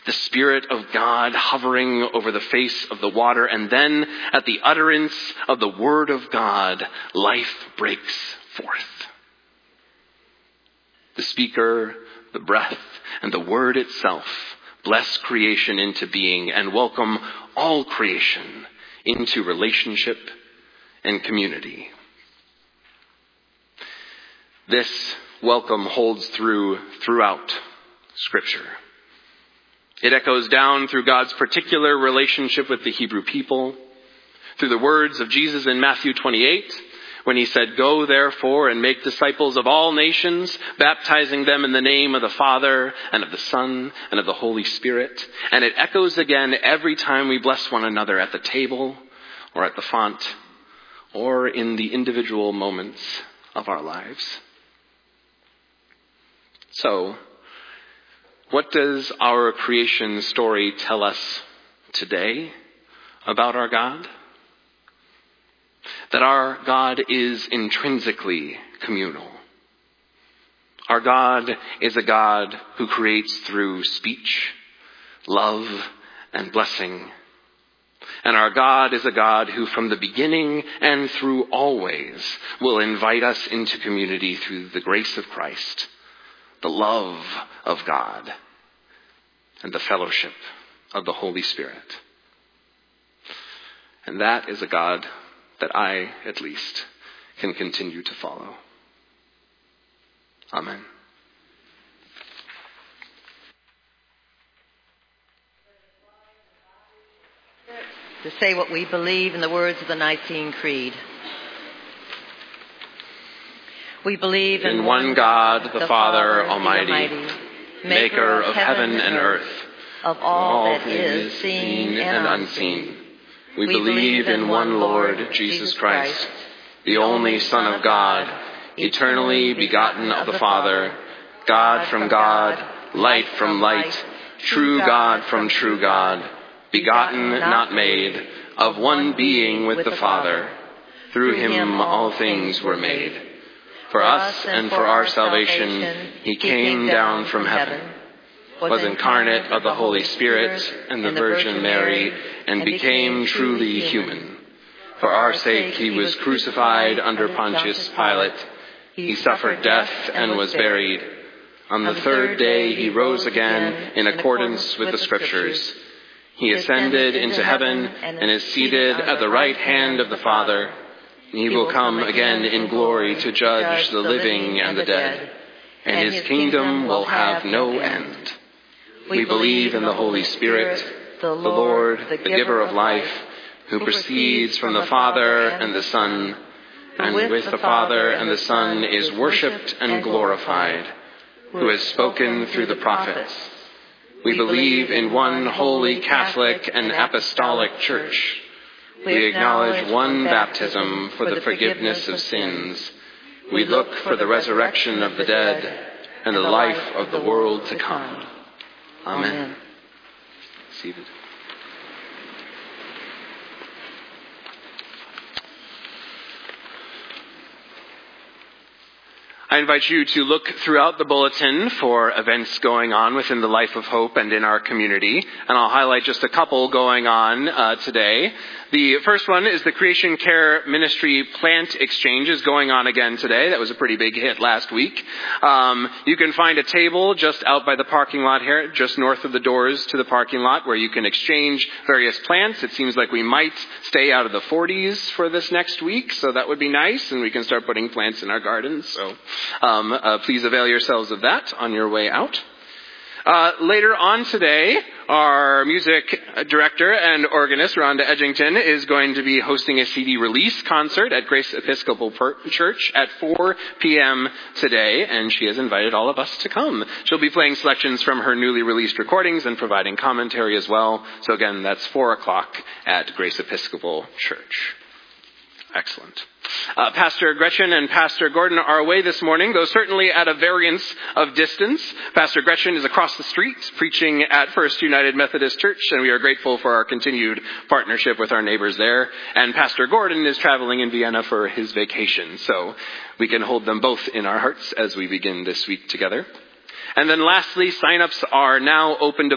the Spirit of God hovering over the face of the water, and then at the utterance of the word of God, life breaks forth. The speaker, the breath, and the word itself bless creation into being and welcome all creation into relationship and community. This welcome holds throughout Scripture. It echoes down through God's particular relationship with the Hebrew people, through the words of Jesus in Matthew 28, when he said, "Go therefore and make disciples of all nations, baptizing them in the name of the Father and of the Son and of the Holy Spirit." And it echoes again every time we bless one another at the table or at the font or in the individual moments of our lives. So, what does our creation story tell us today about our God? That our God is intrinsically communal. Our God is a God who creates through speech, love, and blessing. And our God is a God who from the beginning and through always will invite us into community through the grace of Christ, the love of God, and the fellowship of the Holy Spirit. And that is a God that I, at least, can continue to follow. Amen. To say what we believe in the words of the Nicene Creed. We believe in one God, the Father Almighty, maker of heaven and earth, of all that is seen and unseen. We believe in one Lord, Jesus Christ, the only Son of God, eternally begotten of the Father, God from God, light from light, true God from true God, begotten, not made, of one being with the Father. Through him all things were made. For us and for our salvation, he came down from heaven, was incarnate of the Holy Spirit and the Virgin Mary, and became truly human. For our sake he was crucified under Pontius Pilate. He suffered death and was buried. On the third day he rose again in accordance with the Scriptures. He ascended into heaven and is seated at the right hand of the Father. He will come again in glory to judge the living and the dead, and his kingdom will have no end. We believe in the Holy Spirit, the Lord, the giver of life, who proceeds from the Father and the Son, and with the Father and the Son is worshipped and glorified, who has spoken through the prophets. We believe in one holy Catholic and Apostolic Church. We acknowledge one baptism for the forgiveness of sins. We look for the resurrection of the dead and the life of the world to come. Amen. Seated. I invite you to look throughout the bulletin for events going on within the Life of Hope and in our community. And I'll highlight just a couple going on today. The first one is the Creation Care Ministry Plant Exchange is going on again today. That was a pretty big hit last week. You can find a table just out by the parking lot here, just north of the doors to the parking lot, where you can exchange various plants. It seems like we might stay out of the 40s for this next week, so that would be nice, and we can start putting plants in our gardens. So please avail yourselves of that on your way out. Later on today, our music director and organist, Rhonda Edgington, is going to be hosting a CD release concert at Grace Episcopal Church at 4 p.m. today, and she has invited all of us to come. She'll be playing selections from her newly released recordings and providing commentary as well. So again, that's 4 o'clock at Grace Episcopal Church. Excellent. Pastor Gretchen and Pastor Gordon are away this morning, though certainly at a variance of distance. Pastor Gretchen is across the street preaching at First United Methodist Church, and we are grateful for our continued partnership with our neighbors there. And Pastor Gordon is traveling in Vienna for his vacation, so we can hold them both in our hearts as we begin this week together. And then lastly, sign-ups are now open to